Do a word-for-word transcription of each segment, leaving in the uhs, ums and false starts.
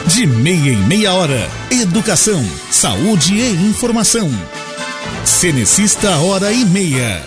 De meia em meia hora. Educação, saúde e informação. Cenecista Hora e Meia.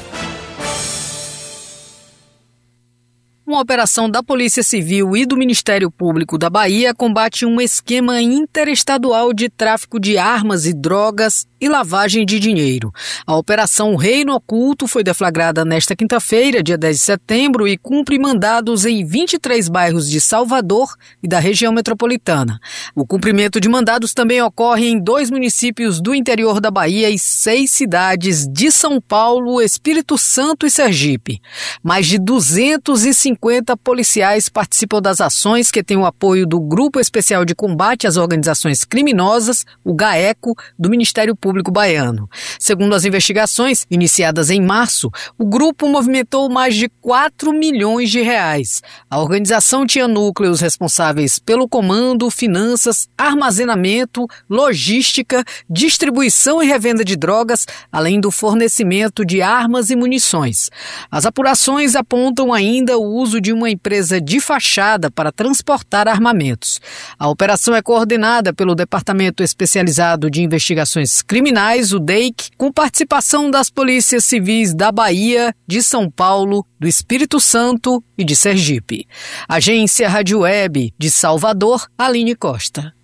Uma operação da Polícia Civil e do Ministério Público da Bahia combate um esquema interestadual de tráfico de armas e drogas e lavagem de dinheiro. A Operação Reino Oculto foi deflagrada nesta quinta-feira, dia dez de setembro, e cumpre mandados em vinte e três bairros de Salvador e da região metropolitana. O cumprimento de mandados também ocorre em dois municípios do interior da Bahia e seis cidades de São Paulo, Espírito Santo e Sergipe. Mais de duzentos e cinquenta policiais participam das ações, que têm o apoio do Grupo Especial de Combate às Organizações Criminosas, o GAECO, do Ministério Público Baiano. Segundo as investigações, iniciadas em março, o grupo movimentou mais de quatro milhões de reais. A organização tinha núcleos responsáveis pelo comando, finanças, armazenamento, logística, distribuição e revenda de drogas, além do fornecimento de armas e munições. As apurações apontam ainda o uso de uma empresa de fachada para transportar armamentos. A operação é coordenada pelo Departamento Especializado de Investigações Criminais, o D E I C, com participação das polícias civis da Bahia, de São Paulo, do Espírito Santo e de Sergipe. Agência Rádio Web de Salvador, Aline Costa.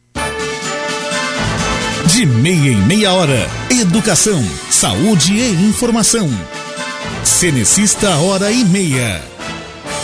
De meia em meia hora. Educação, saúde e informação. Cenecista Hora e Meia.